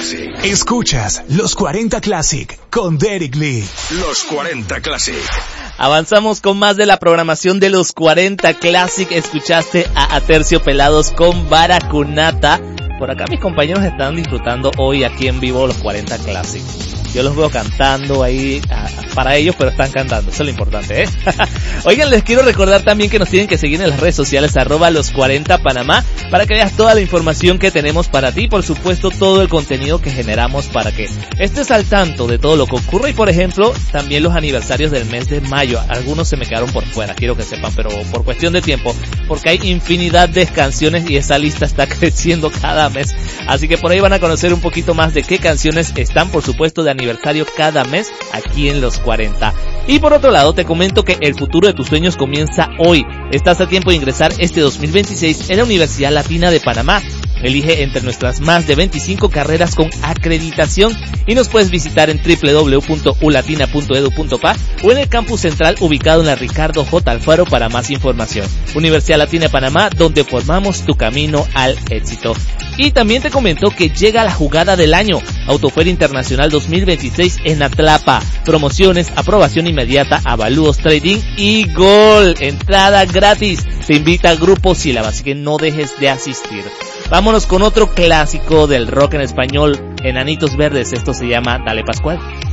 Classic. Escuchas Los 40 Classic con Derek Lee. Los 40 Classic. Avanzamos con más de la programación de Los 40 Classic. Escuchaste a Aterciopelados con Baracunata. Por acá mis compañeros están disfrutando hoy aquí en vivo Los 40 Classic. Yo los veo cantando ahí para ellos, pero están cantando, eso es lo importante, ¿eh? Oigan, les quiero recordar también que nos tienen que seguir en las redes sociales @los40panamá para que veas toda la información que tenemos para ti, por supuesto todo el contenido que generamos para que estés al tanto de todo lo que ocurre y por ejemplo también los aniversarios del mes de mayo. Algunos se me quedaron por fuera, quiero que sepan, pero por cuestión de tiempo, porque hay infinidad de canciones y esa lista está creciendo cada mes, así que por ahí van a conocer un poquito más de qué canciones están, por supuesto, de aniversario cada mes aquí en Los 40. Y por otro lado te comento que el futuro de tus sueños comienza hoy. Estás a tiempo de ingresar este 2026 en la Universidad Latina de Panamá. Elige entre nuestras más de 25 carreras con acreditación y nos puedes visitar en www.ulatina.edu.pa o en el campus central ubicado en la Ricardo J. Alfaro para más información. Universidad Latina de Panamá, donde formamos tu camino al éxito. Y también te comento que llega la jugada del año, Autoferia Internacional 2026 en Atlapa. Promociones, aprobación inmediata, avalúos, trading y gol. Entrada gratis. Te invita Grupo Sílaba, así que no dejes de asistir. Vámonos con otro clásico del rock en español, Enanitos Verdes. Esto se llama Dale Pascual.